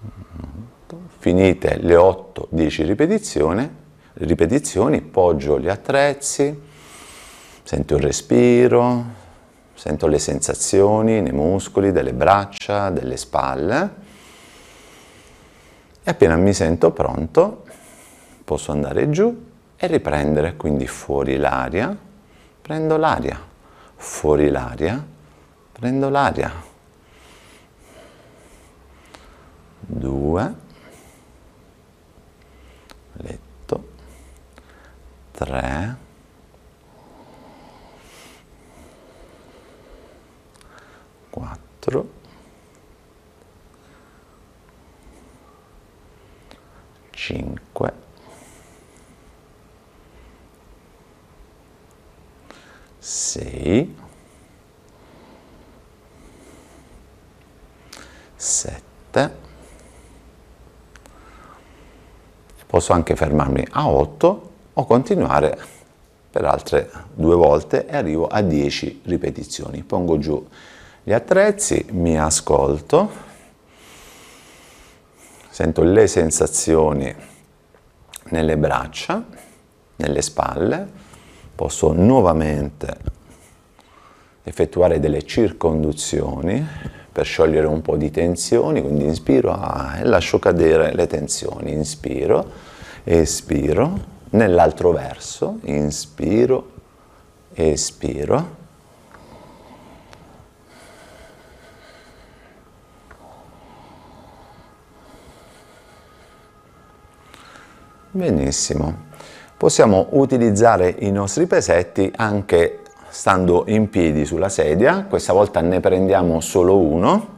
Finite le 8-10 ripetizioni, poggio gli attrezzi, sento il respiro, sento le sensazioni nei muscoli delle braccia, delle spalle e appena mi sento pronto posso andare giù e riprendere, quindi fuori l'aria, prendo l'aria, fuori l'aria, prendo l'aria. 2, letto, 3, 4, 5, 6, 7, posso anche fermarmi a 8 o continuare per altre 2 volte e arrivo a 10 ripetizioni. Pongo giù gli attrezzi, mi ascolto, sento le sensazioni nelle braccia, nelle spalle, posso nuovamente effettuare delle circonduzioni per sciogliere un po' di tensioni, quindi inspiro e lascio cadere le tensioni, inspiro, espiro, nell'altro verso, inspiro, espiro. Benissimo, possiamo utilizzare i nostri pesetti anche stando in piedi sulla sedia, questa volta ne prendiamo solo uno,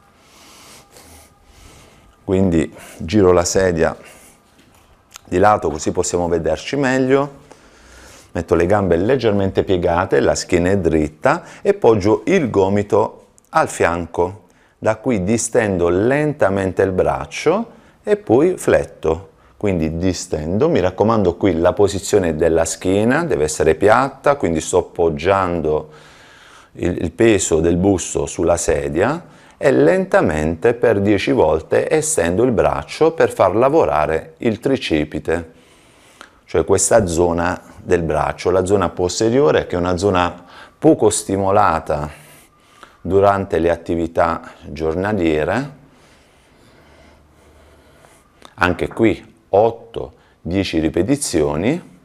quindi giro la sedia di lato così possiamo vederci meglio, metto le gambe leggermente piegate, la schiena è dritta e poggio il gomito al fianco, da qui distendo lentamente il braccio e poi fletto. Quindi distendo, mi raccomando qui la posizione della schiena deve essere piatta, quindi sto poggiando il peso del busto sulla sedia e lentamente per 10 volte estendo il braccio per far lavorare il tricipite, cioè questa zona del braccio, la zona posteriore che è una zona poco stimolata durante le attività giornaliere. Anche qui 8-10 ripetizioni,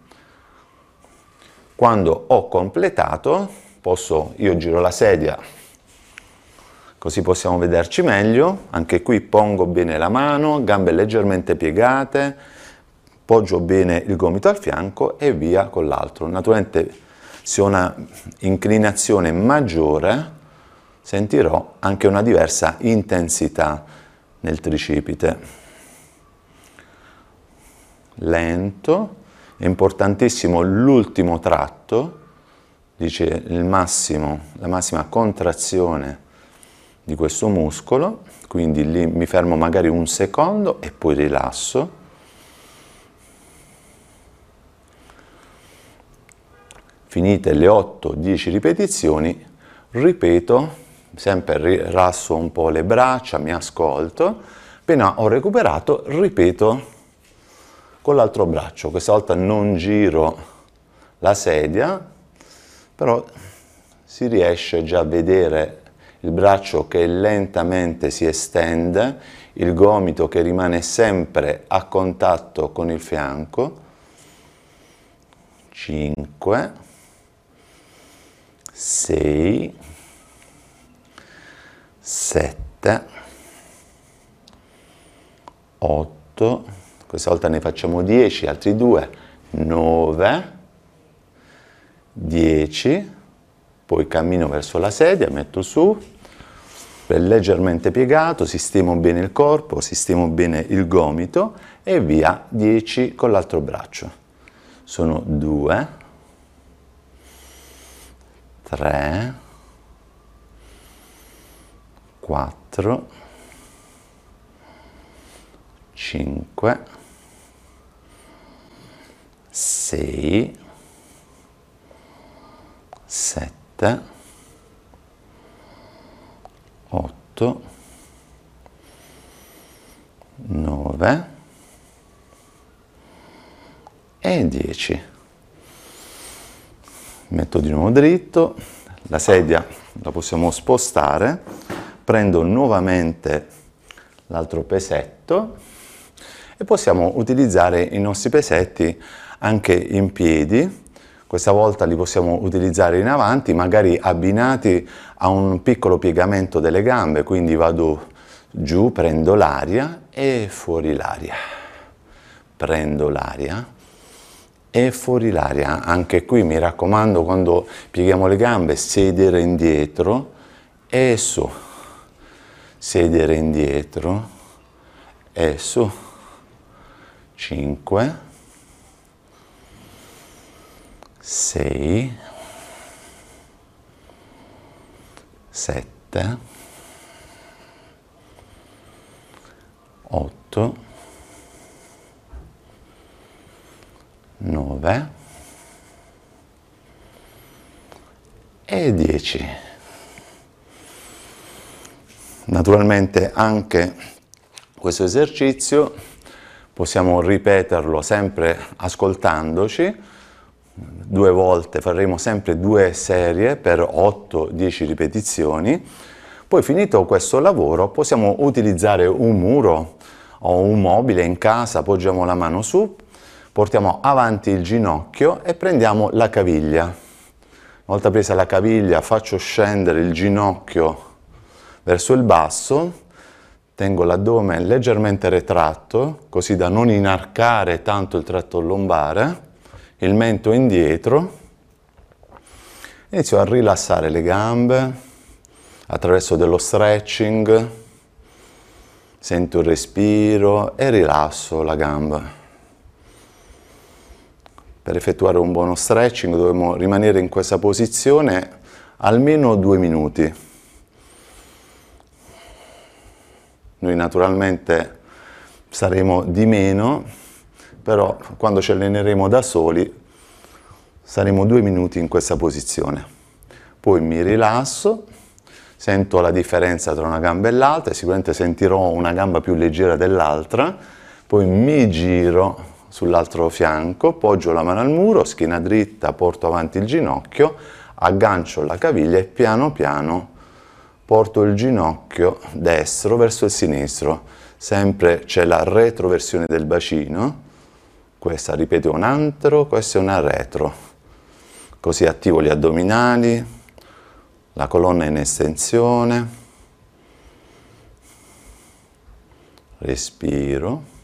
quando ho completato io giro la sedia così possiamo vederci meglio, anche qui pongo bene la mano, gambe leggermente piegate, poggio bene il gomito al fianco e via con l'altro. Naturalmente se ho una inclinazione maggiore sentirò anche una diversa intensità nel tricipite. Lento, è importantissimo l'ultimo tratto, dice la massima contrazione di questo muscolo, quindi lì mi fermo magari un secondo e poi rilasso. Finite le 8-10 ripetizioni, ripeto, sempre rilasso un po' le braccia, mi ascolto, appena ho recuperato ripeto con l'altro braccio, questa volta non giro la sedia, però si riesce già a vedere il braccio che lentamente si estende, il gomito che rimane sempre a contatto con il fianco. 5, 6, 7, 8, questa volta ne facciamo 10, altri 2, 9, 10, poi cammino verso la sedia, metto su, leggermente piegato, sistemo bene il corpo, sistemo bene il gomito e via 10 con l'altro braccio. Sono 2, 3, 4, 5, 6, 7, 8, 9 e 10. Metto di nuovo dritto, la sedia la possiamo spostare, prendo nuovamente l'altro pesetto e possiamo utilizzare i nostri pesetti anche in piedi. Questa volta li possiamo utilizzare in avanti, magari abbinati a un piccolo piegamento delle gambe, quindi vado giù, prendo l'aria e fuori l'aria. Prendo l'aria e fuori l'aria. Anche qui mi raccomando, quando pieghiamo le gambe, sedere indietro e su. Sedere indietro e su. 5, 6, 7, 8, 9 e 10. Naturalmente anche questo esercizio possiamo ripeterlo sempre ascoltandoci. 2 volte, faremo sempre 2 serie per 8-10 ripetizioni. Poi finito questo lavoro possiamo utilizzare un muro o un mobile in casa, appoggiamo la mano su, portiamo avanti il ginocchio e prendiamo la caviglia. Una volta presa la caviglia faccio scendere il ginocchio verso il basso, tengo l'addome leggermente retratto, così da non inarcare tanto il tratto lombare, il mento indietro, inizio a rilassare le gambe attraverso dello stretching, sento il respiro e rilasso la gamba. Per effettuare un buono stretching dobbiamo rimanere in questa posizione almeno 2 minuti. Noi naturalmente saremo di meno, però quando ci alleneremo da soli saremo 2 minuti in questa posizione. Poi mi rilasso, sento la differenza tra una gamba e l'altra e sicuramente sentirò una gamba più leggera dell'altra, poi mi giro sull'altro fianco, poggio la mano al muro, schiena dritta, porto avanti il ginocchio, aggancio la caviglia e piano piano porto il ginocchio destro verso il sinistro. Sempre c'è la retroversione del bacino. Questa, ripeto, è un antero, questa è una retro. Così attivo gli addominali, la colonna in estensione. Respiro.